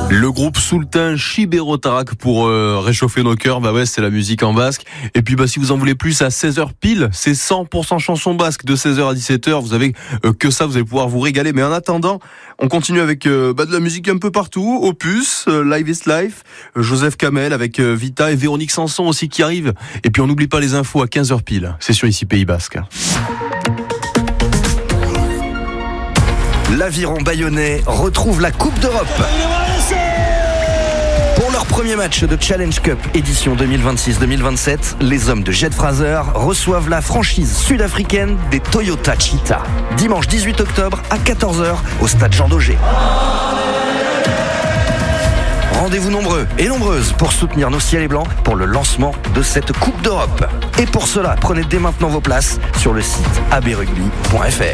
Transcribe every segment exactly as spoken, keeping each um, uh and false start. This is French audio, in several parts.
Le groupe Sultan Chiberotarak pour euh, réchauffer nos cœurs, bah ouais, c'est la musique en basque. Et puis bah si vous en voulez plus, à seize heures pile, c'est cent pour cent chansons basques de seize heures à dix-sept heures. Vous avez euh, que ça, vous allez pouvoir vous régaler. Mais en attendant, on continue avec euh, bah, de la musique un peu partout. Opus, euh, Live is Life, euh, Joseph Kamel avec euh, Vita et Véronique Sanson aussi qui arrive. Et puis on n'oublie pas les infos à quinze heures pile. C'est sur ici Pays Basque. L'Aviron Bayonnais retrouve la Coupe d'Europe. Pour leur premier match de Challenge Cup édition deux mille vingt-six deux mille vingt-sept, les hommes de Jed Fraser reçoivent la franchise sud-africaine des Toyota Cheetah. Dimanche dix-huit octobre à quatorze heures au stade Jean Daugé. Rendez-vous nombreux et nombreuses pour soutenir nos ciels et blancs pour le lancement de cette Coupe d'Europe. Et pour cela, prenez dès maintenant vos places sur le site a b rugby point f r.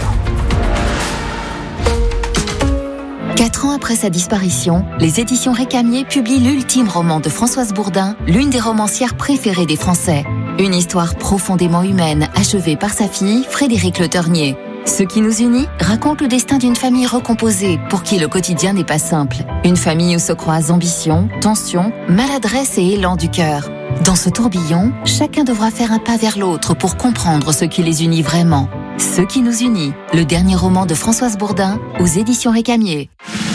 Quatre ans après sa disparition, les éditions Récamier publient l'ultime roman de Françoise Bourdin, l'une des romancières préférées des Français. Une histoire profondément humaine, achevée par sa fille, Frédérique Le Ternier. Ce qui nous unit raconte le destin d'une famille recomposée, pour qui le quotidien n'est pas simple. Une famille où se croisent ambition, tension, maladresse et élan du cœur. Dans ce tourbillon, chacun devra faire un pas vers l'autre pour comprendre ce qui les unit vraiment. Ce qui nous unit, le dernier roman de Françoise Bourdin aux éditions Récamier.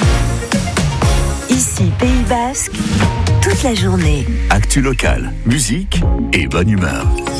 Ici Pays Basque, toute la journée. Actu local, musique et bonne humeur.